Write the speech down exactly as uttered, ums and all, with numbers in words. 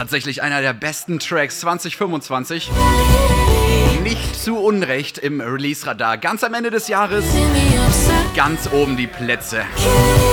Tatsächlich einer der besten Tracks zwanzig fünfundzwanzig. Nicht zu Unrecht im Release-Radar. Ganz am Ende des Jahres, ganz oben die Plätze.